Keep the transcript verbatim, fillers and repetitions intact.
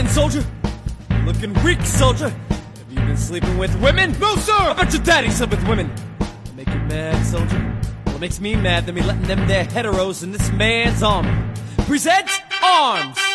again, soldier? You're looking weak, soldier. Have you been sleeping with women? No, sir! I bet your daddy slept with women. Make you mad, soldier? Well, it makes me mad that me letting them there heteros in this man's army. Present arms!